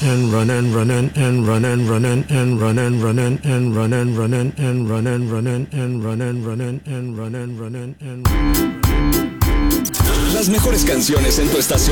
and run and run and run and run and run and run and run and run and run and run and run and run and run and run and. Las mejores canciones en tu estación